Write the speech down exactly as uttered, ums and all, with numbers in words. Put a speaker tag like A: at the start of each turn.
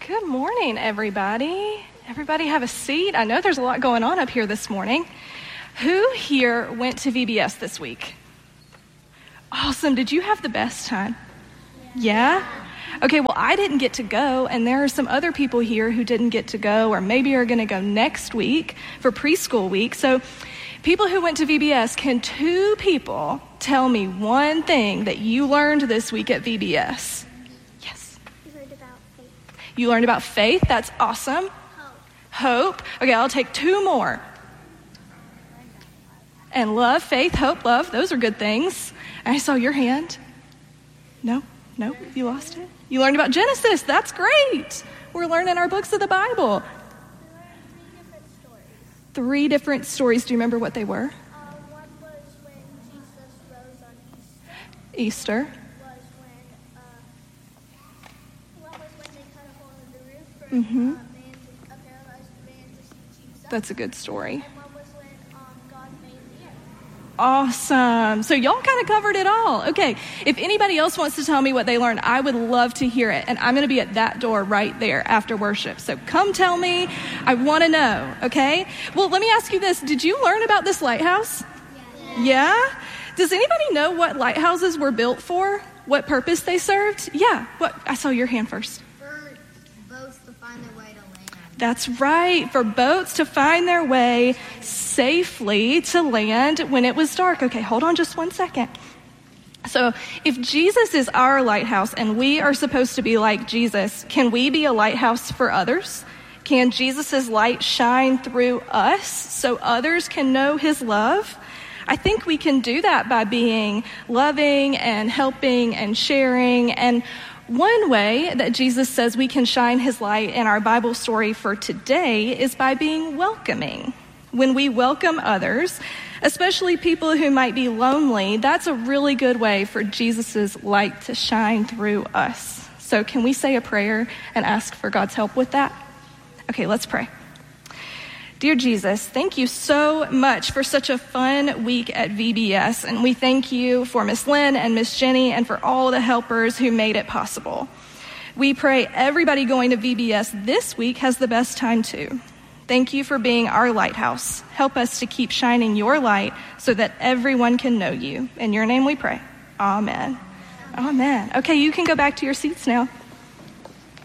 A: Good morning, everybody. Everybody have a seat. I know there's a lot going on up here this morning. Who here went to V B S this week? Awesome. Did you have the best time? Yeah? yeah? Okay, well, I didn't get to go, and there are some other people here who didn't get to go or maybe are going to go next week for preschool week. So people who went to V B S, can two people tell me one thing that you learned this week at V B S? You learned about faith. That's awesome. Hope. Hope. Okay, I'll take two more. And love, faith, hope, love. Those are good things. I saw your hand. No? No? You lost it? You learned about Genesis. That's great. We're learning our books of the Bible. Three different stories. Do you remember what they were?
B: Uh, one was when Jesus rose on Easter.
A: Easter. Mm-hmm. That's a good story.
B: And one was when um, God made the earth.
A: Awesome. So y'all kind of covered it all. Okay. If anybody else wants to tell me what they learned, I would love to hear it. And I'm going to be at that door right there after worship. So come tell me. I want to know. Okay. Well, let me ask you this. Did you learn about this lighthouse?
B: Yeah.
A: Yeah? Does anybody know what lighthouses were built for? What purpose they served? Yeah. What? I saw your hand first. That's right, for boats to find their way safely to land when it was dark. Okay, hold on just one second. So if Jesus is our lighthouse and we are supposed to be like Jesus, can we be a lighthouse for others? Can Jesus's light shine through us so others can know his love? I think we can do that by being loving and helping and sharing. And one way that Jesus says we can shine his light in our Bible story for today is by being welcoming. When we welcome others, especially people who might be lonely, that's a really good way for Jesus's light to shine through us. So can we say a prayer and ask for God's help with that? Okay, let's pray. Dear Jesus, thank you so much for such a fun week at V B S. And we thank you for Miss Lynn and Miss Jenny and for all the helpers who made it possible. We pray everybody going to V B S this week has the best time too. Thank you for being our lighthouse. Help us to keep shining your light so that everyone can know you. In your name we pray. Amen. Amen. Okay, you can go back to your seats now.